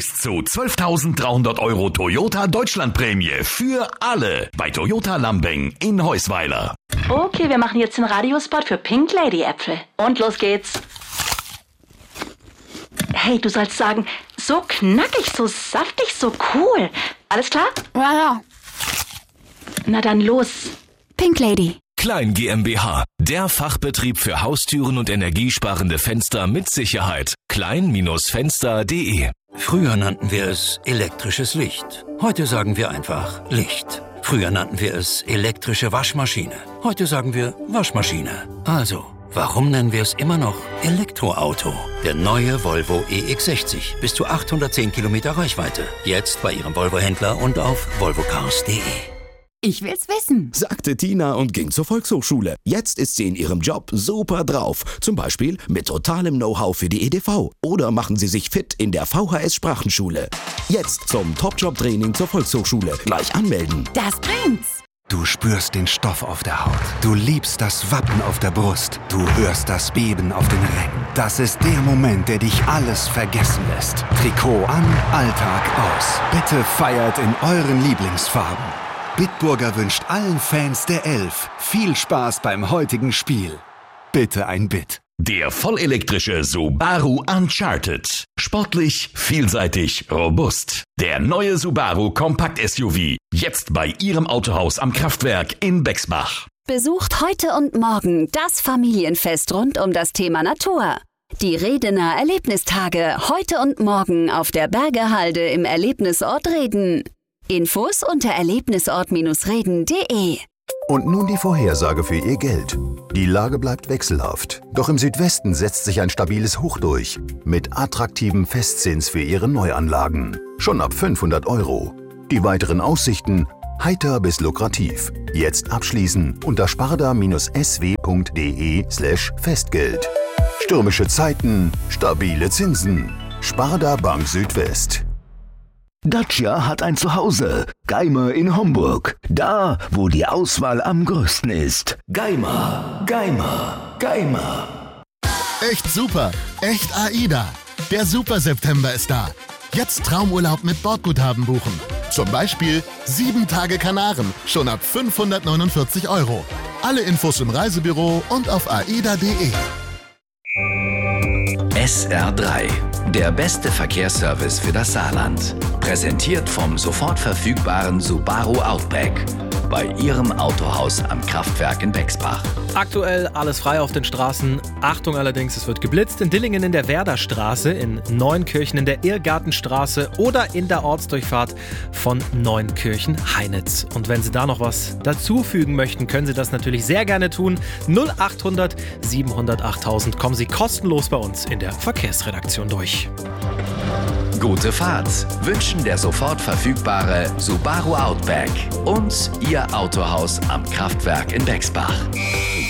Bis zu 12.300 € Toyota Deutschlandprämie für alle bei Toyota Lambing in Heusweiler. Okay, wir machen jetzt den Radiospot für Pink Lady Äpfel. Und los geht's. Hey, du sollst sagen, so knackig, so saftig, so cool. Alles klar? Ja. Na dann los. Pink Lady. Klein GmbH, der Fachbetrieb für Haustüren und energiesparende Fenster mit Sicherheit. klein-fenster.de. Früher nannten wir es elektrisches Licht. Heute sagen wir einfach Licht. Früher nannten wir es elektrische Waschmaschine. Heute sagen wir Waschmaschine. Also, warum nennen wir es immer noch Elektroauto? Der neue Volvo EX60. Bis zu 810 Kilometer Reichweite. Jetzt bei Ihrem Volvo-Händler und auf volvocars.de. Ich will's wissen, sagte Tina und ging zur Volkshochschule. Jetzt ist sie in ihrem Job super drauf. Zum Beispiel mit totalem Know-how für die EDV. Oder machen Sie sich fit in der VHS-Sprachenschule. Jetzt zum Top-Job-Training zur Volkshochschule. Gleich anmelden. das bringt's. Du spürst den Stoff auf der Haut. Du liebst das Wappen auf der Brust. Du hörst das Beben auf den Rängen. Das ist der Moment, der dich alles vergessen lässt. Trikot an, Alltag aus. Bitte feiert in euren Lieblingsfarben. Bitburger wünscht allen Fans der Elf viel Spaß beim heutigen Spiel. Bitte ein Bit. Der vollelektrische Subaru Uncharted. Sportlich, vielseitig, robust. Der neue Subaru Kompakt-SUV. Jetzt bei Ihrem Autohaus am Kraftwerk in Bexbach. Besucht heute und morgen das Familienfest rund um das Thema Natur. Die Redener Erlebnistage heute und morgen auf der Bergehalde im Erlebnisort Reden. Infos unter erlebnisort-reden.de. Und nun die Vorhersage für Ihr Geld. Die Lage bleibt wechselhaft. Doch im Südwesten setzt sich ein stabiles Hoch durch. Mit attraktivem Festzins für Ihre Neuanlagen. Schon ab 500 €. Die weiteren Aussichten heiter bis lukrativ. Jetzt abschließen unter sparda-sw.de/Festgeld. Stürmische Zeiten, stabile Zinsen. Sparda Bank Südwest. Dacia hat ein Zuhause. Geimer in Homburg. Da, wo die Auswahl am größten ist. Geimer, Geimer, Geimer. Echt super. Echt AIDA. Der Super September ist da. Jetzt Traumurlaub mit Bordguthaben buchen. Zum Beispiel 7 Tage Kanaren. Schon ab 549 €. Alle Infos im Reisebüro und auf aida.de. SR3, der beste Verkehrsservice für das Saarland. Präsentiert vom sofort verfügbaren Subaru Outback. Bei Ihrem Autohaus am Kraftwerk in Bexbach. Aktuell alles frei auf den Straßen. Achtung allerdings, es wird geblitzt in Dillingen in der Werderstraße, in Neunkirchen in der Irrgartenstraße oder in der Ortsdurchfahrt von Neunkirchen-Heinitz. Und wenn Sie da noch was dazufügen möchten, können Sie das natürlich sehr gerne tun. 0800 700 8000 kommen Sie kostenlos bei uns in der Verkehrsredaktion durch. Gute Fahrt wünschen der sofort verfügbare Subaru Outback und Ihr Autohaus am Kraftwerk in Bexbach.